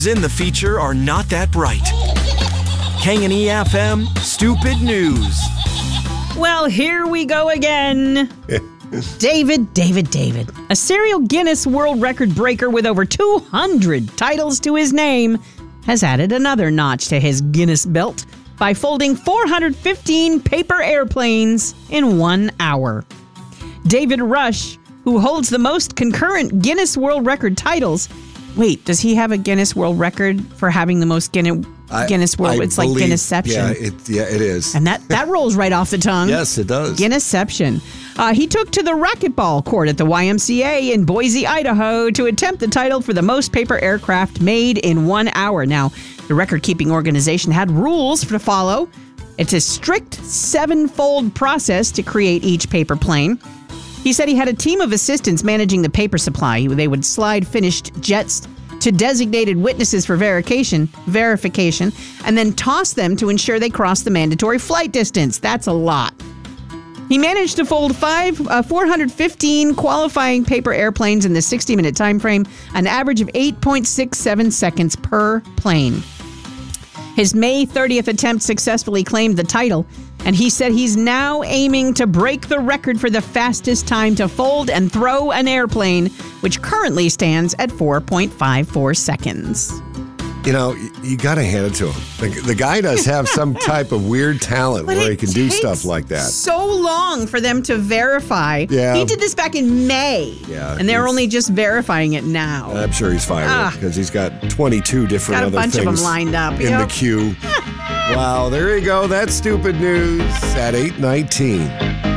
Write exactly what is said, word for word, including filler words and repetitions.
in the feature are not that bright. K and E F M, Stupid News. Well, here we go again. David, David, David. A serial Guinness World Record breaker with over two hundred titles to his name has added another notch to his Guinness belt by folding four hundred fifteen paper airplanes in one hour. David Rush, who holds the most concurrent Guinness World Record titles. Wait, does he have a Guinness World Record for having the most Guinness, Guinness World? I it's believe, like Guinnessception. Yeah, it, yeah, it is. And that, that rolls right off the tongue. Yes, it does. Guinnessception. Uh, he took to the racquetball court at the Y M C A in Boise, Idaho to attempt the title for the most paper aircraft made in one hour. Now, the record-keeping organization had rules to follow. It's a strict seven-fold process to create each paper plane. He said he had a team of assistants managing the paper supply. They would slide finished jets to designated witnesses for verification, verification, and then toss them to ensure they crossed the mandatory flight distance. That's a lot. He managed to fold five, uh, four hundred fifteen qualifying paper airplanes in the sixty-minute time frame, an average of eight point six seven seconds per plane. His May thirtieth attempt successfully claimed the title, and he said he's now aiming to break the record for the fastest time to fold and throw an airplane, which currently stands at four point five four seconds. You know, you, you got to hand it to him. The, the guy does have some type of weird talent But where it he can do takes stuff like that. So long for them to verify. Yeah. He did this back in May. Yeah, And they're he's- only just verifying it now. I'm sure he's fine Ah. with it because he's got twenty-two different Got a other bunch of things them lined up. in Yep. the queue. Wow, there you go. That's stupid news at eight nineteen.